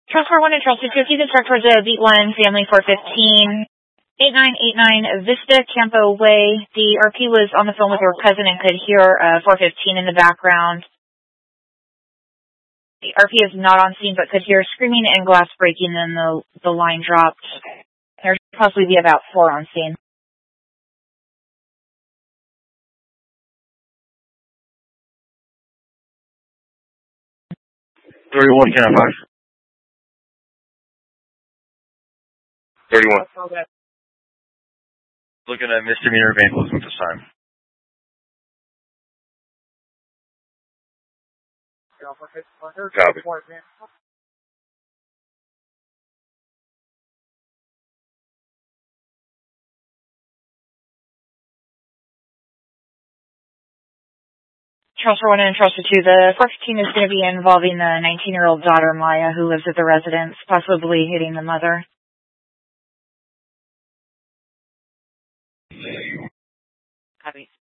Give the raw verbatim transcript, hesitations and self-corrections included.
Transfer one and transfer two, you can start towards the Beat one, family four fifteen, eight nine eight nine Vista, Campo Way. The R P was on the phone with her cousin and could hear uh, four fifteen in the background. The R P is not on scene but could hear screaming and glass breaking, then the, the line dropped. There's possibly be about four on scene. thirty-one, can I five? thirty-one. Okay. Looking at misdemeanor vandalism this time. Copy. Transfer one and transfer two. The four fifteen is going to be involving the nineteen-year-old daughter, Maya, who lives at the residence, possibly hitting the mother. Copy.